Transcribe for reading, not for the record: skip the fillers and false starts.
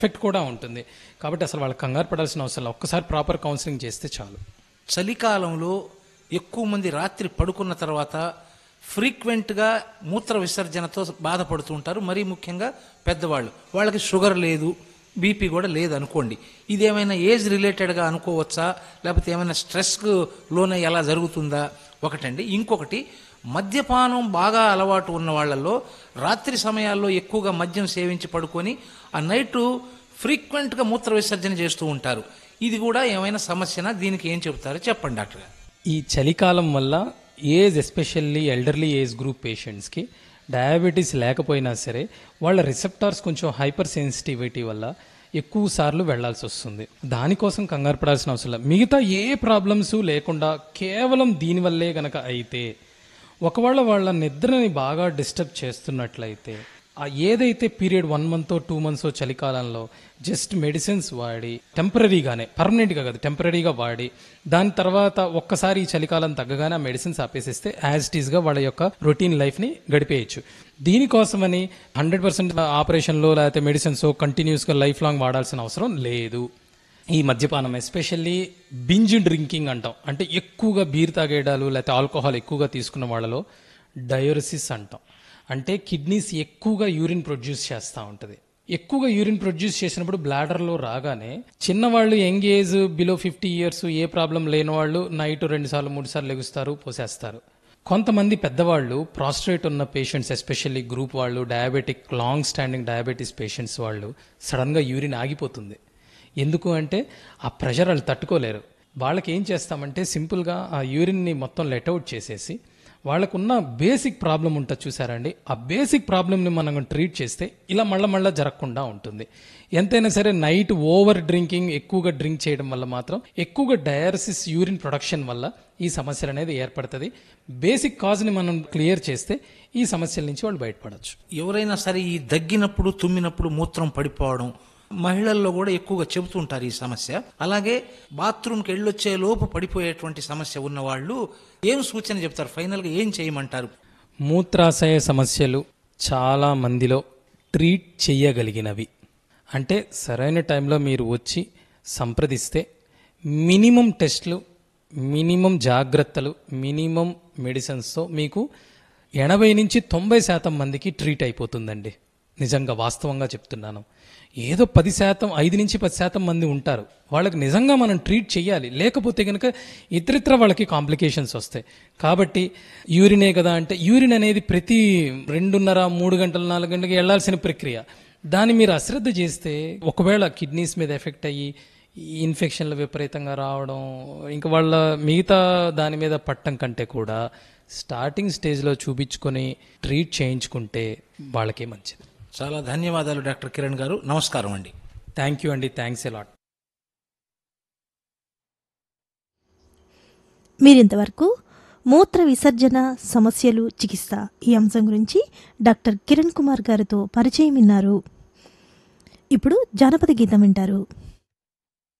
Effect కూడా ఉంటుంది. కాబట్టి అసలు వాళ్ళకి కంగారు పడాల్సిన అవసరం లేదు. ఒక్కసారి ప్రాపర్ కౌన్సిలింగ్ చేస్తే చాలు. చలికాలంలో ఎక్కువ మంది రాత్రి పడుకున్న తర్వాత ఫ్రీక్వెంట్గా మూత్ర విసర్జనతో బాధపడుతూ ఉంటారు. మరీ ముఖ్యంగా పెద్దవాళ్ళు. వాళ్ళకి షుగర్ లేదు, బీపీ కూడా లేదు అనుకోండి. ఇదేమైనా ఏజ్ రిలేటెడ్గా అనుకోవచ్చా, లేకపోతే ఏమైనా స్ట్రెస్కు లోనే ఎలా జరుగుతుందా? ఒకటండి. ఇంకొకటి, మద్యపానం బాగా అలవాటు ఉన్న వాళ్ళల్లో రాత్రి సమయాల్లో ఎక్కువగా మద్యం సేవించి పడుకొని ఆ నైటు ఫ్రీక్వెంట్గా మూత్ర విసర్జన చేస్తూ ఉంటారు. ఇది కూడా ఏమైనా సమస్యనా? దీనికి ఏం చెబుతారో చెప్పండి డాక్టర్ గారు. ఈ చలికాలం వల్ల ఎస్పెషల్లీ ఎల్డర్లీ ఏజ్ గ్రూప్ పేషెంట్స్కి డయాబెటీస్ లేకపోయినా సరే వాళ్ళ రిసెప్టార్స్ కొంచెం హైపర్ సెన్సిటివిటీ వల్ల ఎక్కువ సార్లు వెళ్లాల్సి వస్తుంది. దానికోసం కంగారు పడాల్సిన అవసరం లేదు. మిగతా ఏ ప్రాబ్లమ్స్ లేకుండా కేవలం దీనివల్లే గనక అయితే, ఒకవేళ వాళ్ళ నిద్రని బాగా డిస్టర్బ్ చేస్తున్నట్లయితే, ఏదైతే పీరియడ్ 1 month 2 months చలికాలంలో జస్ట్ మెడిసిన్స్ వాడి టెంపరీగానే, పర్మనెంట్గా కాదు టెంపరీగా వాడి దాని తర్వాత ఒక్కసారి ఈ చలికాలం తగ్గగానే ఆ మెడిసిన్స్ ఆపేసేస్తే యాజ్ ఇట్ ఈస్గా వాళ్ళ యొక్క రొటీన్ లైఫ్ని గడిపేయచ్చు. దీనికోసమని 100% ఆపరేషన్లో లేకపోతే మెడిసిన్స్ కంటిన్యూస్గా లైఫ్ లాంగ్ వాడాల్సిన అవసరం లేదు. ఈ మద్యపానం ఎస్పెషల్లీ బింజ్ డ్రింకింగ్ అంటాం, అంటే ఎక్కువగా బీర్ తాగేయడాలు లేకపోతే ఆల్కహాల్ ఎక్కువగా తీసుకున్న వాళ్ళలో డయోరిసిస్ అంటాం. అంటే కిడ్నీస్ ఎక్కువగా యూరిన్ ప్రొడ్యూస్ చేస్తూ ఉంటుంది. ఎక్కువగా యూరిన్ ప్రొడ్యూస్ చేసినప్పుడు బ్లాడర్లో రాగానే చిన్నవాళ్ళు, యంగ్ ఏజ్ బిలో 50 years ఏ ప్రాబ్లం లేని వాళ్ళు నైట్ 2 సార్లు 3 సార్లు లెగుస్తారు, పోసేస్తారు. కొంతమంది పెద్దవాళ్ళు, ప్రాస్ట్రేట్ ఉన్న పేషెంట్స్ ఎస్పెషల్లీ గ్రూప్ వాళ్ళు, diabetic long standing diabetes patients వాళ్ళు సడన్గా యూరిన్ ఆగిపోతుంది. ఎందుకు అంటే ఆ ప్రెషర్ వాళ్ళు తట్టుకోలేరు. వాళ్ళకి ఏం చేస్తామంటే సింపుల్గా ఆ యూరిన్ని మొత్తం లెట్అవుట్ చేసేసి వాళ్ళకున్న బేసిక్ ప్రాబ్లం ఉంటుంది చూసారండి, ఆ బేసిక్ ప్రాబ్లమ్ని మనం ట్రీట్ చేస్తే ఇలా మళ్ళా జరగకుండా ఉంటుంది. ఎంతైనా సరే నైట్ ఓవర్ డ్రింకింగ్, ఎక్కువగా డ్రింక్ చేయడం వల్ల మాత్రం ఎక్కువగా డయాలసిస్ యూరిన్ ప్రొడక్షన్ వల్ల ఈ సమస్యలు అనేది ఏర్పడుతుంది. బేసిక్ కాజ్ని మనం క్లియర్ చేస్తే ఈ సమస్యల నుంచి వాళ్ళు బయటపడవచ్చు. ఎవరైనా సరే ఈ దగ్గినప్పుడు, తుమ్మినప్పుడు మూత్రం పడిపోవడం మహిళల్లో కూడా ఎక్కువగా చెబుతూ ఉంటారు ఈ సమస్య. అలాగే బాత్రూమ్కి వెళ్ళొచ్చే లోపు పడిపోయేటువంటి సమస్య ఉన్న వాళ్ళు ఏం సూచన చెప్తారు? ఫైనల్గా ఏం చేయమంటారు? మూత్రాశయ సమస్యలు చాలా మందిలో ట్రీట్ చేయగలిగినవి. అంటే సరైన టైంలో మీరు వచ్చి సంప్రదిస్తే మినిమం టెస్ట్లు, మినిమం జాగ్రత్తలు, మినిమం మెడిసిన్స్తో మీకు 80 నుంచి 90% మందికి ట్రీట్ అయిపోతుందండి. నిజంగా వాస్తవంగా చెప్తున్నాను. ఏదో 10%, 5 నుంచి 10% మంది ఉంటారు, వాళ్ళకి నిజంగా మనం ట్రీట్ చేయాలి. లేకపోతే కనుక ఇతరితర వాళ్ళకి కాంప్లికేషన్స్ వస్తాయి. కాబట్టి యూరినే కదా అంటే, యూరిన్ అనేది ప్రతి 2:30, 3 గంటలు 4 గంటలకి వెళ్లాల్సిన ప్రక్రియ. దాన్ని మీరు అశ్రద్ధ చేస్తే ఒకవేళ కిడ్నీస్ మీద ఎఫెక్ట్ అయ్యి ఇన్ఫెక్షన్లు విపరీతంగా రావడం, ఇంకా వాళ్ళ మిగతా దాని మీద పట్టం కంటే కూడా స్టార్టింగ్ స్టేజ్లో చూపించుకొని ట్రీట్ చేయించుకుంటే వాళ్ళకే మంచిది. చాలా ధన్యవాదాలు డాక్టర్ కిరణ్ గారు. నమస్కారం అండి. థ్యాంక్ యూ అండి. Thanks a lot. మీరింతవరకు మూత్ర విసర్జన సమస్యలు, చికిత్స ఈ అంశం గురించి డాక్టర్ కిరణ్ కుమార్ గారితో పరిచయం విన్నారు. ఇప్పుడు జానపద గీతం వింటారు.